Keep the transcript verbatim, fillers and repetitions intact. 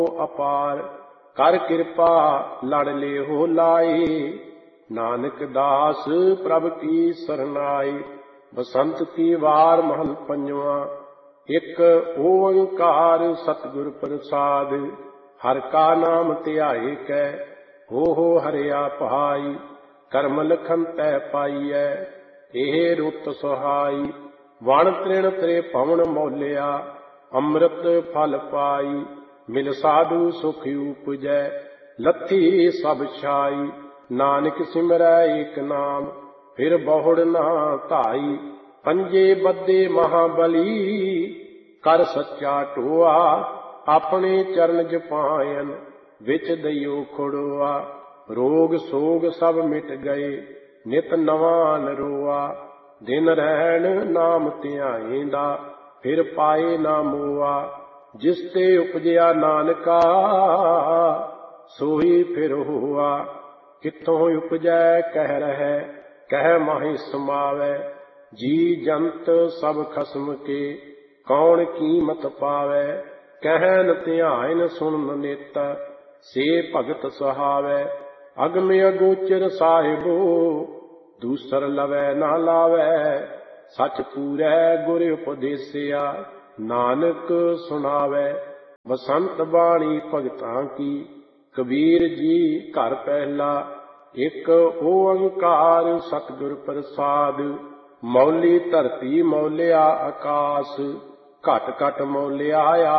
ਅਪਾਰ ਕਰ ਕਿਰਪਾ ਲੜ ਲਿਓ ਲਾਏ। ਨਾਨਕ ਦਾਸ ਪ੍ਰਭ ਕੀ ਸਰਨਾਈ। ਬਸੰਤ ਕੀ ਵਾਰ ਮਹਲ ਪੰਜਵਾ। ਇੱਕ ਓੰਕਾਰ ਸਤਿਗੁਰ ਪ੍ਰਸਾਦ। ਹਰ ਕਾ ਨਾਮ ਧਿਆਏ ਕੈ ਹੋ ਹੋ ਹਰਿਆ ਪਹਾਈ। ਕਰਮ ਲਖਨ ਤੈ ਪਾਈਐ ਇਹ ਰੁੱਤ ਸੁਹਾਈ। ਵਣ ਤ੍ਰਿਣ ਤ੍ਰੇ ਪਵਨ ਮੋਲਿਆ ਅੰਮ੍ਰਿਤ ਫਲ ਪਾਈ। ਮਿਲ ਸਾਧੂ ਸੁਖ ਉਪਜੈ ਲੱਥੀ ਸਭ ਛਾਈ। ਨਾਨਕ ਸਿਮਰੈ ਏਕ ਨਾਮ ਫਿਰ ਬਹੁੜ ਨਾ ਧਾਈ। ਪੰਜੇ ਬੱਧੇ ਮਹਾਬਲੀ ਕਰ ਸੱਚਾ ਢੋਆ। ਆਪਣੇ ਚਰਨ ਜਪਾਇਨ ਵਿੱਚ ਦਈਓ ਖੜੋਆ। ਰੋਗ ਸੋਗ ਸਭ ਮਿਟ ਗਏ ਨਿਤ ਨਵਾਂ ਨਰੋਆ। ਦਿਨ ਰਹਿਣ ਨਾਮ ਧਿਆਏਂਦਾ ਫਿਰ ਪਾਏ ਨਾ ਮੋਆ। ਜਿਸ ਤੇ ਉਪਜਿਆ ਨਾਨਕਾ ਸੋਈ ਫਿਰ ਹੋਆ। ਕਿੱਥੋਂ ਉਪਜੈ ਕਹਿ ਰਹਿ ਕਹਿ ਮਾਹਿ ਸਮਾਵੈ। ਜੀ ਜੰਤ ਸਭ ਖਸਮ ਕੇ ਕੌਣ ਕੀਮਤ ਪਾਵੈ। ਕਹਿਨ ਧਿਆਇਨ ਸੁਣਨ ਨਿਤ ਸੇ ਭਗਤ ਸੁਹਾਵੈ। ਅਗਮ ਅਗੋਚਰ ਸਾਹਿਬੋ ਦੂਸਰ ਲਵੈ ਨਾ ਲਾਵੈ। ਸਚ ਪੂਰੈ ਗੁਰ ਉਪਦੇਸਿਆ ਨਾਨਕ ਸੁਣਾਵੈ। ਬਸੰਤ ਬਾਣੀ ਭਗਤਾਂ ਕੀ ਕਬੀਰ ਜੀ ਘਰ ਪਹਿਲਾ। ਇੱਕ ਓੰਕਾਰ ਸਤਿਗੁਰ ਪ੍ਰਸਾਦ। ਮੌਲੀ ਧਰਤੀ ਮੌਲਿਆ ਆਕਾਸ ਘਟ ਘਟ ਮੌਲਿਆ